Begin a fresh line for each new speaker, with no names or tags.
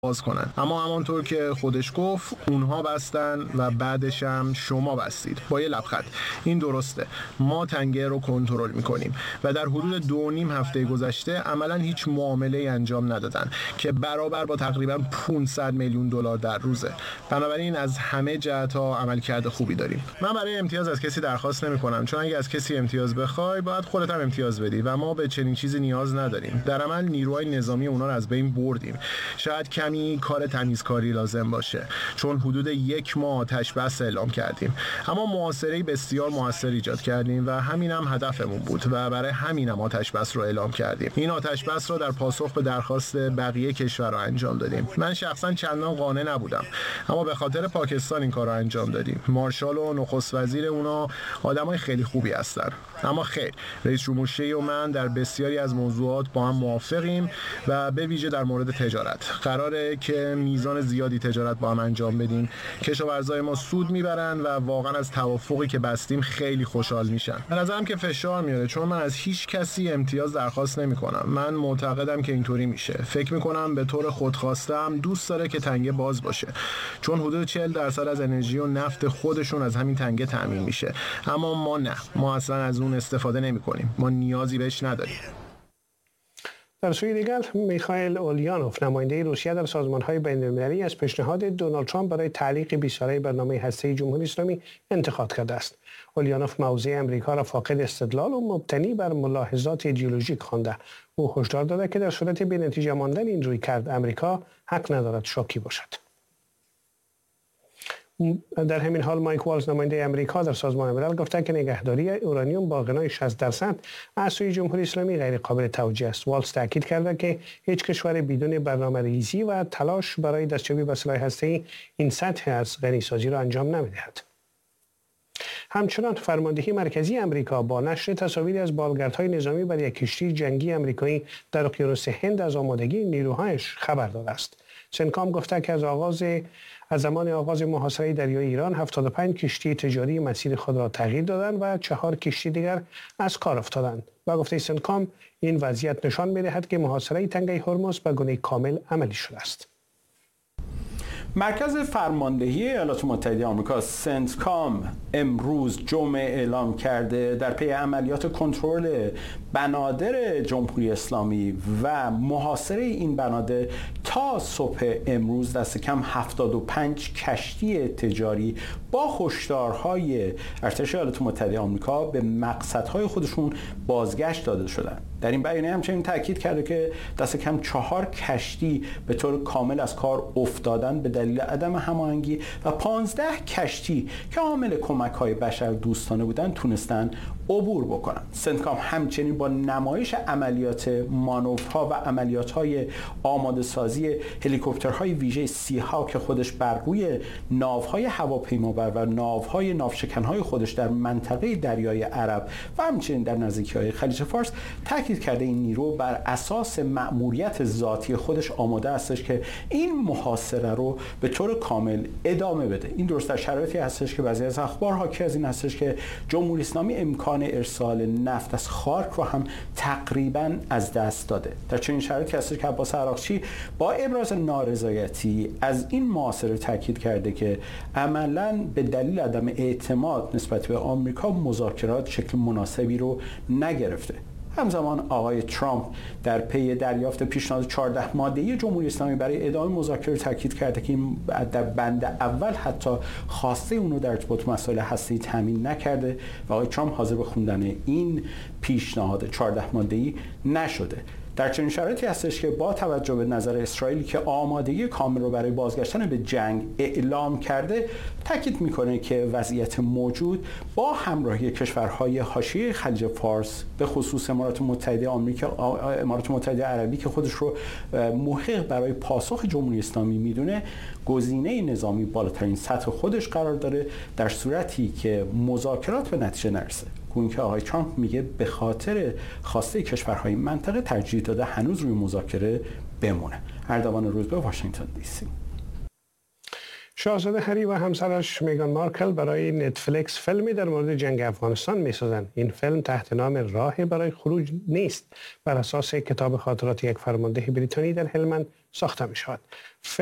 باز کنن. اما همانطور که خودش گفت اونها بستن و بعدش هم شما بستید. با یه لبخند. این درسته. ما تنگه رو کنترل میکنیم و در حدود 2.5 هفته گذشته عملاً هیچ معامله‌ای انجام ندادن که برابر با تقریباً 500 میلیون دلار در روزه. بنابراین از همه جهت‌ها عملکرد خوبی داریم. من برای امتیاز از کسی درخواست نمی‌کنم، چون اگه از کسی امتیاز بخوای باید خودت هم امتیاز بدی و ما به چنین چیزی نیاز نداریم. در عمل نیروهای نظامی اونا رو از بین بردیم. شاید کمی کار تمیزکاری لازم باشه، چون حدود 1 ماه آتش بس اعلام کردیم. اما محاصره بسیار موثر ایجاد کردیم و همین هم هدفمون بود و برای همین هم آتش بس رو اعلام کردیم. این آتش بس رو در پاسخ به درخواست بقیه کشورها انجام دادیم. من شخصا چندان قانع نبودم، اما به خاطر پاکستان این کار رو انجام دادیم. مارشال و نخست وزیر اونا آدمای خیلی خوبی هستن. اما خیر، رئیس جمهور شی و من در بسیاری از موضوعات با هم موافقیم و به ویژه در مورد تجارت. قراره که میزان زیادی تجارت با هم انجام بدیم. کشاورزای ما سود میبرن و واقعا از توافقی که بستیم خیلی خوشحال میشن. به نظرم که فشار میاره، چون من از هیچ کسی امتیاز درخواست نمیکنم. من معتقدم که اینطوری میشه. فکر میکنم به طور خودخواسته هم دوست داره که تنگه باز باشه، چون حدود 40% از انرژی و نفت خودشون از همین تنگه تامین میشه. اما ما نه، ما اصلا از اون استفاده نمیکنیم. ما نیازی بهش نداریم.
در سوی دیگر میخائیل اولیانوف نماینده روسیه در سازمان‌های بین‌المللی از پیشنهاد دونالد ترامپ برای تعلیق 20 ساله برنامه هسته‌ای جمهوری اسلامی انتقاد کرده است. اولیانوف موضع امریکا را فاقد استدلال و مبتنی بر ملاحظات ایدئولوژیک خوانده. او هشدار داده که در صورت بی‌نتیجه ماندن این رویکرد امریکا حق ندارد شاکی باشد. در همین حال مایک والز نماینده امریکا در سازمان ملل گفته که نگهداری اورانیوم با غنای 60% از سوی جمهوری اسلامی غیر قابل توجیه است. والز تاکید کرده که هیچ کشور بدون برنامه‌ریزی و تلاش برای دستیابی به سلاح هسته‌ای این سطح از غنیسازی را انجام نمی‌دهد. همچنان فرماندهی مرکزی امریکا با نشر تصاویری از بالگردهای نظامی بر یک کشتی جنگی امریکایی در اقیانوس هند از آمادگی نیروهایش خبر داده است. سنکام گفته که از زمان آغاز محاصره دریایی ایران 75 کشتی تجاری مسیر خود را تغییر دادند و 4 کشتی دیگر از کار افتادند. با گفته سنکام این وضعیت نشان می‌دهد که محاصره تنگه هرمز به گونه کامل عملی شده است.
مرکز فرماندهی ایالات متحده آمریکا سنتکام امروز جمعه اعلام کرده در پی عملیات کنترل بنادر جمهوری اسلامی و محاصره این بنادر تا صبح امروز دست کم 75 کشتی تجاری با هشدارهای ارتش ایالات متحده آمریکا به مقصدهای خودشون بازگشت داده شدند. در این بیانیه همچنین تاکید کرده که دست کم 4 کشتی به طور کامل از کار افتادن به دلیل عدم هماهنگی و 15 کشتی که عامل کمک‌های بشردوستانه بودند تونستن عبور بکنن. سنتکام همچنین با نمایش عملیات مانورها و عملیات‌های آماده سازی هلیکوپترهای ویژه سی‌ها که خودش بر روی ناوهای هواپیمابر و ناوهای ناوشکن‌های خودش در منطقه دریای عرب و همچنین در نزدیکی‌های خلیج فارس تاکید کرده این نیرو بر اساس مأموریت ذاتی خودش آماده هستش که این محاصره رو به طور کامل ادامه بده. این درست در شرایطی هستش که بعضی از اخبار حاکی از این هستش که جمهوری اسلامی امکان ارسال نفت از خارک رو هم تقریباً از دست داده. در چنین شرایطی هستش که عباس عراقچی با ابراز نارضایتی از این محاصره تاکید کرده که عملاً به دلیل عدم اعتماد نسبت به آمریکا مذاکرات شکل مناسبی رو نگرفته. همزمان آقای ترامپ در پی دریافت پیشنهاد 14 ماده‌ای جمهوری اسلامی برای ادامه مذاکره تاکید کرده که این در بند اول حتی خواسته اون رو در ارتباط با مسائل هسته‌ای تامین نکرده و آقای ترامپ حاضر به خوندن این پیشنهاد 14 ماده‌ای نشده. در چنین شرایطی هستش که با توجه به نظر اسرائیل که آمادگی کامل رو برای بازگشتن به جنگ اعلام کرده تاکید میکنه که وضعیت موجود با همراهی کشورهای حاشیه خلیج فارس به خصوص امارات متحده آمریکا، امارات متحده عربی که خودش رو محق برای پاسخ جمهوری اسلامی میدونه گزینه نظامی بالاترین سطح خودش قرار داره در صورتی که مذاکرات به نتیجه نرسه. گویا که آقای ترامپ میگه به خاطر خواسته کشورهای منطقه ترجیح داده هنوز روی مذاکره بمونه. اردوان روزبه، واشنگتن دی سی.
شاهزاده هری و همسرش میگان مارکل برای نتفلیکس فیلمی در مورد جنگ افغانستان میسازند. این فیلم تحت نام راه برای خروج نیست بر اساس کتاب خاطرات یک فرمانده بریتانی در هلمند ساخته می شود.